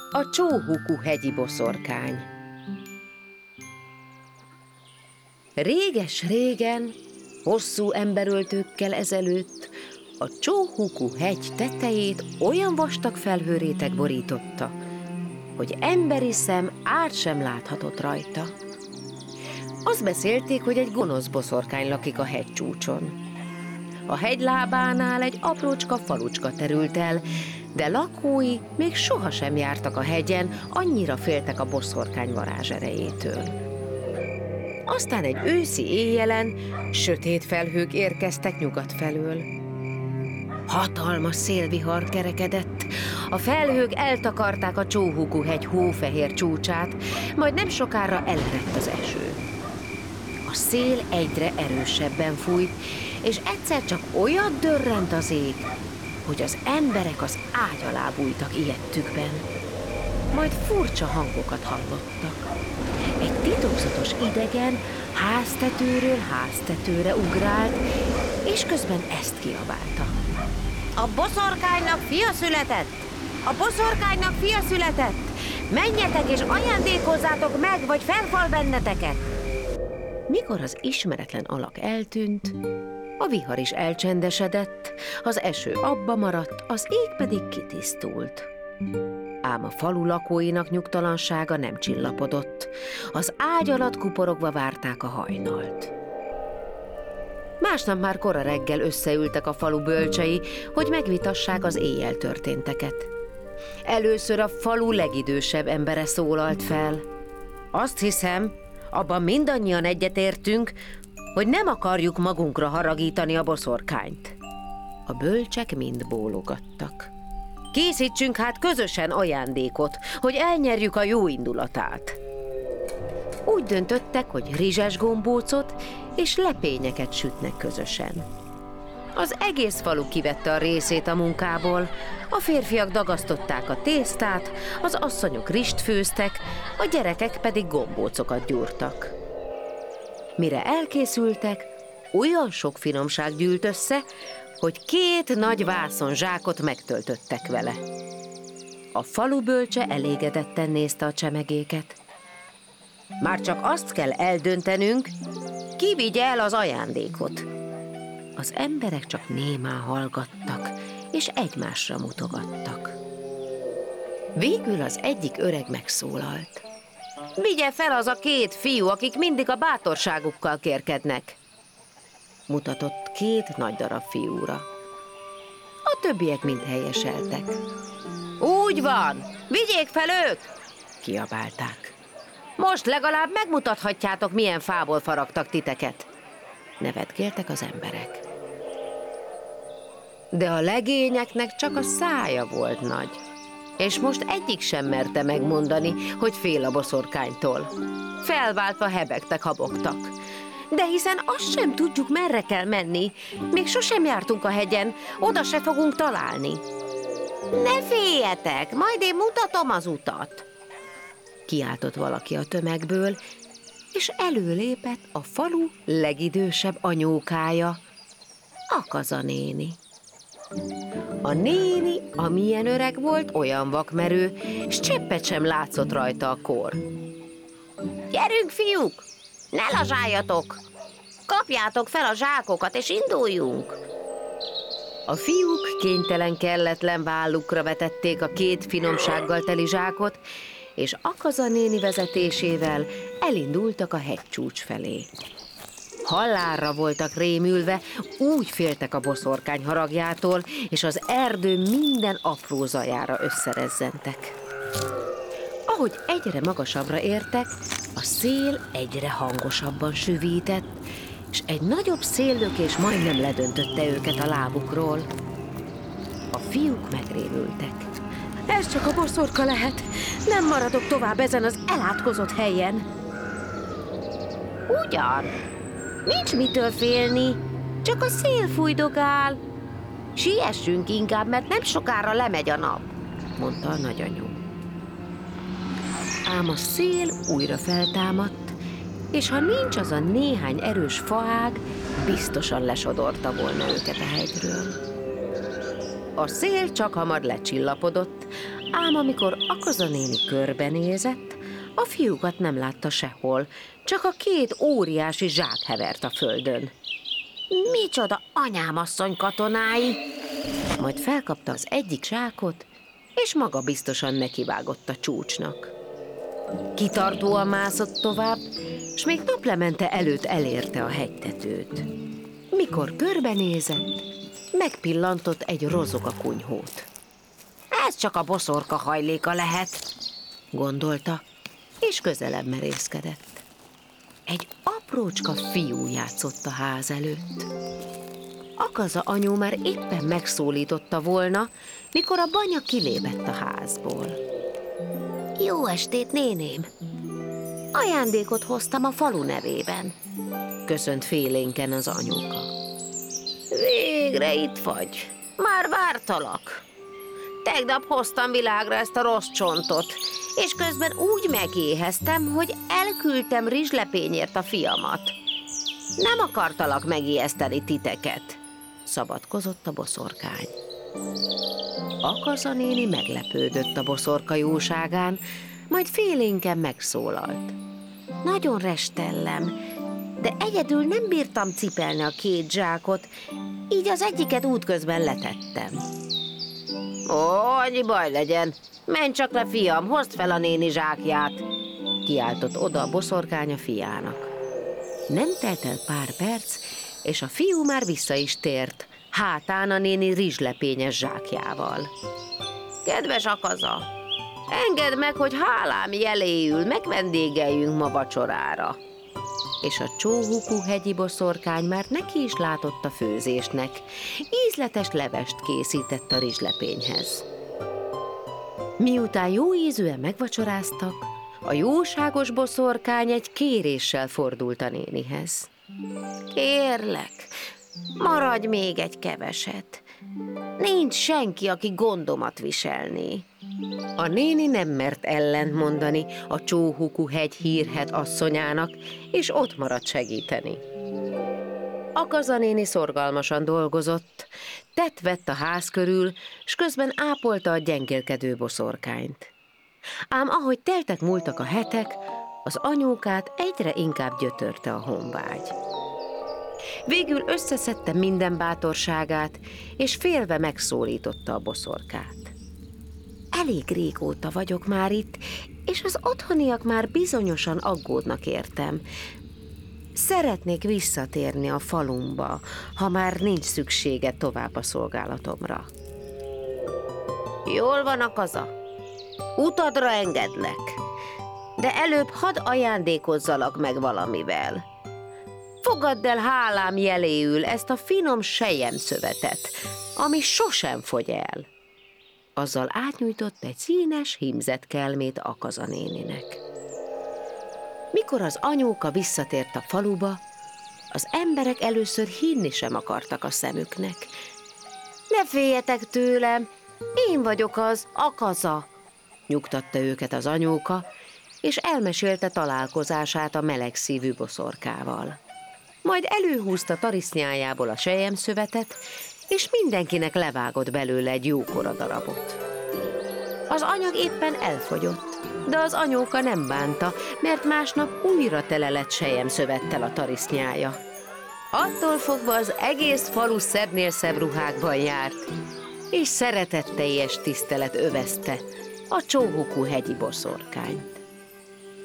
A Csóhuku hegyi boszorkány. Réges-régen, hosszú emberöltőkkel ezelőtt a Csóhuku hegy tetejét olyan vastag felhőréteg borította, hogy emberi szem át sem láthatott rajta. Azt beszélték, hogy egy gonosz boszorkány lakik a hegycsúcson. A hegy lábánál egy aprócska falucska terült el, de lakói még sohasem jártak a hegyen, annyira féltek a boszorkány varázserejétől. Aztán egy őszi éjjelen sötét felhők érkeztek nyugat felől. Hatalmas szélvihar kerekedett, a felhők eltakarták a Csóhuku hegy hófehér csúcsát, majd nem sokára elerett az eső. A szél egyre erősebben fújt, és egyszer csak olyat dörrent az ég, hogy az emberek az ágy alá bújtak ijedtükben. Majd furcsa hangokat hallottak. Egy titokzatos idegen háztetőről háztetőre ugrált, és közben ezt kiabálta. A boszorkánynak fia született! A boszorkánynak fia született! Menjetek és ajándékozzátok meg, vagy felfal benneteket! Mikor az ismeretlen alak eltűnt, a vihar is elcsendesedett, az eső abba maradt, az ég pedig kitisztult. Ám a falu lakóinak nyugtalansága nem csillapodott, az ágy alatt kuporogva várták a hajnalt. Másnap már kora reggel összeültek a falu bölcsei, hogy megvitassák az éjjel történteket. Először a falu legidősebb embere szólalt fel. Azt hiszem, abban mindannyian egyetértünk, hogy nem akarjuk magunkra haragítani a boszorkányt. A bölcsek mind bólogattak. Készítsünk hát közösen ajándékot, hogy elnyerjük a jó indulatát. Úgy döntöttek, hogy rizses gombócot és lepényeket sütnek közösen. Az egész falu kivette a részét a munkából, a férfiak dagasztották a tésztát, az asszonyok rist főztek, a gyerekek pedig gombócokat gyúrtak. Mire elkészültek, olyan sok finomság gyűlt össze, hogy 2 nagy vászonzsákot megtöltöttek vele. A falu bölcse elégedetten nézte a csemegéket. Már csak azt kell eldöntenünk, ki vigye el az ajándékot. Az emberek csak némán hallgattak, és egymásra mutogattak. Végül az egyik öreg megszólalt. Vigye fel az a 2 fiú, akik mindig a bátorságukkal kérkednek. Mutatott 2 nagy darab fiúra. A többiek mind helyeseltek. Úgy van, vigyék fel ők! Kiabálták. Most legalább megmutathatjátok, milyen fából faragtak titeket. Nevetgéltek az emberek. De a legényeknek csak a szája volt nagy, és most egyik sem merte megmondani, hogy fél a boszorkánytól. Felváltva hebegtek, habogtak. De hiszen azt sem tudjuk, merre kell menni. Még sosem jártunk a hegyen, oda se fogunk találni. Ne féljetek, majd én mutatom az utat. Kiáltott valaki a tömegből, és előlépett a falu legidősebb anyókája, Akaza néni. A néni, amilyen öreg volt, olyan vakmerő, s cseppet sem látszott rajta a kor. Gyerünk, fiúk! Ne lazsáljatok! Kapjátok fel a zsákokat, és induljunk! A fiúk kénytelen kelletlen vállukra vetették a 2 finomsággal teli zsákot, és Akaza néni vezetésével elindultak a hegycsúcs felé. Halálra voltak rémülve, úgy féltek a boszorkány haragjától, és az erdő minden apró zajára összerezzentek. Ahogy egyre magasabbra értek, a szél egyre hangosabban süvített, és egy nagyobb széllökés majdnem ledöntötte őket a lábukról. A fiúk megrémültek. Ez csak a boszorka lehet, nem maradok tovább ezen az elátkozott helyen. Ugyan, nincs mitől félni, csak a szél fújdogál. Siessünk inkább, mert nem sokára lemegy a nap, mondta a nagyanyu. Ám a szél újra feltámadt, és ha nincs az a néhány erős faág, biztosan lesodorta volna őket a hegyről. A szél csak hamar lecsillapodott, Ám amikor Akaza néni körbenézett, a fiúkat nem látta sehol, csak a két óriási zsák hevert a földön. Micsoda anyámasszony katonái! Majd felkapta az egyik zsákot, és magabiztosan nekivágott a csúcsnak. Kitartóan mászott tovább, s még naplemente előtt elérte a hegytetőt. Mikor körbenézett, megpillantott egy rozogakunyhót. Ez csak a boszorka hajléka lehet, gondolta, és közelebb merészkedett. Egy aprócska fiú játszott a ház előtt. Akaza anyu már éppen megszólította volna, mikor a banya kilépett a házból. Jó estét, néném! Ajándékot hoztam a falu nevében, köszönt félénken az anyuka. Végre itt vagy, már vártalak. Tegnap hoztam világra ezt a rossz csontot, és közben úgy megéheztem, hogy elküldtem rizslepényért a fiamat. Nem akartalak megijeszteni titeket, szabadkozott a boszorkány. Akaza néni meglepődött a boszorka jóságán, majd félénken megszólalt. Nagyon restellem, de egyedül nem bírtam cipelni a két zsákot, így az egyiket útközben letettem. Ó, annyi baj legyen, menj csak le, fiam, hozd fel a néni zsákját, kiáltott oda a boszorkány a fiának. Nem telt el pár perc, és a fiú már vissza is tért, hátán a néni rizslepényes zsákjával. Kedves Akaza, engedd meg, hogy hálám jeléül megvendégeljünk ma vacsorára. És a Csóhukú hegyi boszorkány már neki is látott a főzésnek. Ízletes levest készített a rizslepényhez. Miután jó ízűen megvacsoráztak, a jóságos boszorkány egy kéréssel fordult a nénihez. Kérlek, maradj még egy keveset. Nincs senki, aki gondomat viselné. A néni nem mert ellent mondani a Csóhukú hegy hírhedt asszonyának, és ott maradt segíteni. Akaza néni szorgalmasan dolgozott, tett vett a ház körül, s közben ápolta a gyengélkedő boszorkányt. Ám ahogy teltek múltak a hetek, az anyókát egyre inkább gyötörte a honvágy. Végül összeszedte minden bátorságát, és félve megszólította a boszorkát. Elég régóta vagyok már itt, és az otthoniak már bizonyosan aggódnak értem. Szeretnék visszatérni a falumba, ha már nincs szüksége tovább a szolgálatomra. Jól van, Akaza, utadra engedlek, de előbb hadd ajándékozzalak meg valamivel. Fogadd el hálám jeléül ezt a finom selyemszövetet, ami sosem fogy el. Azzal átnyújtott egy színes hímzett kelmét Akaza néninek. Mikor az anyóka visszatért a faluba, az emberek először hinni sem akartak a szemüknek. Ne féljetek tőlem, én vagyok az Akaza, nyugtatta őket az anyóka, és elmesélte találkozását a melegszívű boszorkával. Majd előhúzta tarisznyájából a selyemszövetet, és mindenkinek levágott belőle egy jókora darabot. Az anyag éppen elfogyott, de az anyóka nem bánta, mert másnap újra tele lett selyemszövettel a tarisznyája. Attól fogva az egész falu szebbnél szebb ruhákban járt, és szeretetteljes tisztelet övezte a Csóhukú hegyi boszorkányt.